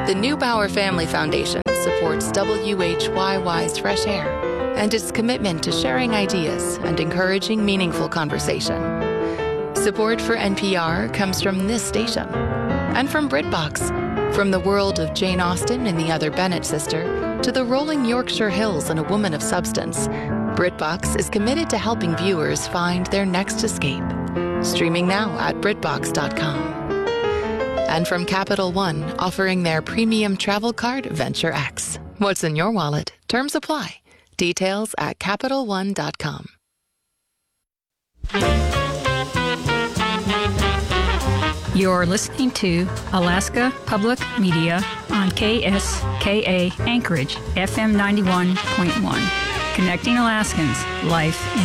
The Neubauer Family Foundation supports WHYY's Fresh Air and its commitment to sharing ideas and encouraging meaningful conversation. Support for NPR comes from this station and from BritBox, from the world of Jane Austen and the Other Bennet sister to the rolling Yorkshire Hills and A Woman of Substance. BritBox is committed to helping viewers find their next escape. Streaming now at BritBox.com. And from Capital One, offering their premium travel card, Venture X. What's in your wallet? Terms apply. Details at CapitalOne.com. You're listening to Alaska Public Media on KSKA Anchorage, FM 91.1. Connecting Alaskans, life in